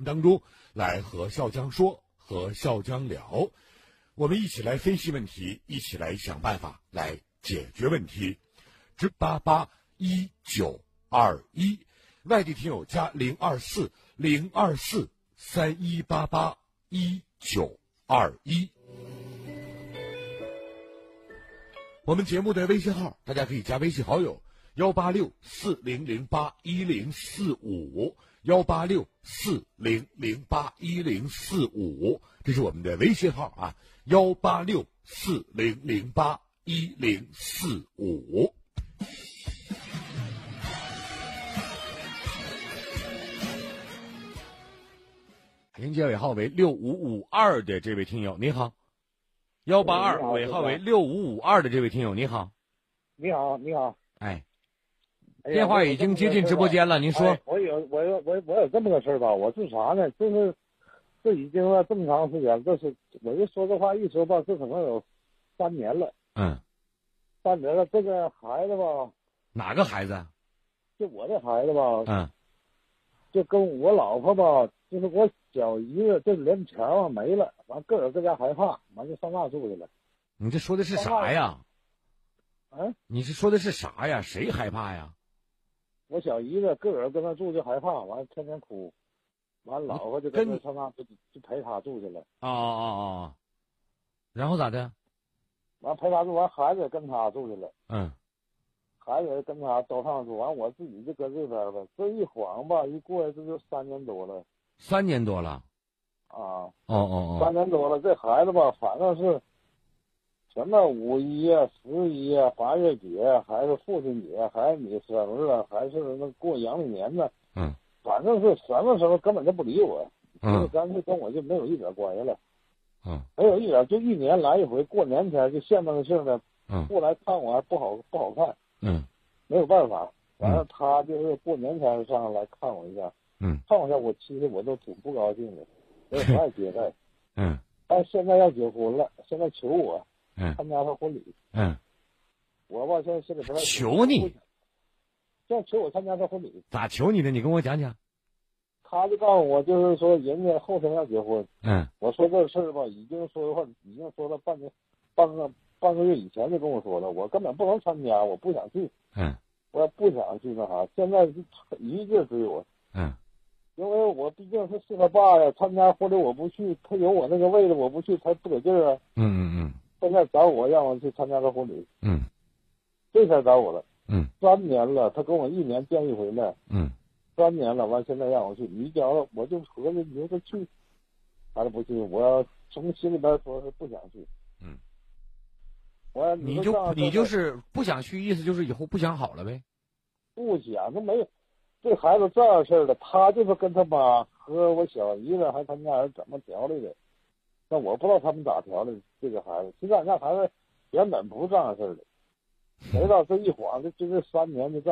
目当中来和笑江说，和笑江聊，我们一起来分析问题，一起来想办法来解决问题。直881921，外地听友加024-3188-1921。我们节目的微信号，大家可以加微信好友186-4008-1045，186-4008-1045，这是我们的微信号啊，186-4008-1045。迎接尾号为6552的这位听友，你好。182尾号为6552的这位听友，你好。 你好，你好。 哎，电话已经接进直播间了，您说。 我有这么个事儿吧，我是啥呢？这已经了这么长时间，这是我就说这话一说吧，这可能有3年了。 3 年了，这个孩子吧。 哪个孩子？ 就我这孩子吧。 嗯。 就跟我老婆吧，就是我小姨子，这连钱啊没了，完个人搁家害怕，完就上那住去了。 你这说的是啥呀？你是说的是啥呀？谁害怕呀？ 我小姨子个人跟那住就害怕，完天天哭，完老婆就跟着上那就陪他住去了。 然后咋的？ 完陪他住，完孩子也跟他住去了。孩子也跟他都上住，完我自己就搁这边吧。这一晃吧，一过这就3年多了。 3年多了。3 年多了，这孩子吧，反正是什么5一啊、11啊、8月节，还是父亲节，还是你生日啊，还是那过阳历年呢。反正是什么时候根本就不理我，就是干脆跟我就没有一点关系了。没有一点，就1年来一回，过年前就现当性的，不来看我还不好看。没有办法，完了他就是过年前上来看我一下。看我一下，其实我都挺不高兴的，我也不爱接待。但现在要结婚了，现在求我参加他婚礼。我吧现在心里不太求你， 现在求我参加他婚礼。 咋求你的？你跟我讲讲。 他就告诉我，就是说人家后天要结婚。我说这事儿吧，已经说的话，已经说了半个月以前就跟我说了，我根本不能参加，我不想去。我也不想去那啥，现在一劲追我。因为我毕竟是他爸呀，参加婚礼我不去，他有我那个位置我不去，他不得劲儿啊。现在找我让我去参加个婚礼。这才找我了。3年了，他跟我1年见一回面。3年了，完现在让我去，你讲了我就合计你说去，还是不去？我要从心里边说是不想去。 你就是不想去，意思就是以后不想好了呗？ 不想，他没有。这孩子这样事儿的，他就是跟他妈和我小姨子还他家人怎么调理的，那我不知道他们咋调理这个孩子。其实俺家孩子原本不是这样事儿的，没到这一晃，这3年就这样。